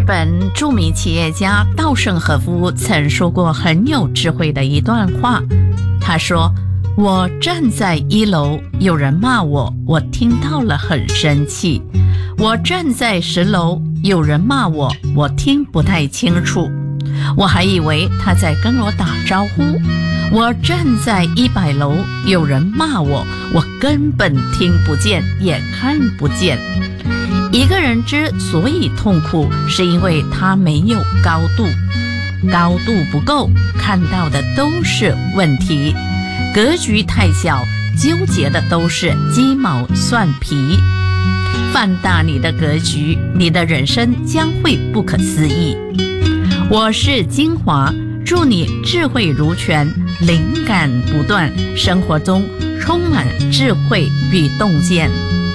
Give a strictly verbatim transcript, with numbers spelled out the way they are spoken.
本著名企业家稻盛和夫曾说过很有智慧的一段话。他说：我站在一楼，有人骂我，我听到了很生气。我站在十楼，有人骂我，我听不太清楚，我还以为他在跟我打招呼。我站在一百楼，有人骂我，我根本听不见也看不见。一个人之所以痛苦，是因为他没有高度，高度不够，看到的都是问题，格局太小，纠结的都是鸡毛蒜皮。放大你的格局，你的人生将会不可思议。我是金华，祝你智慧如泉，灵感不断，生活中充满智慧与洞见。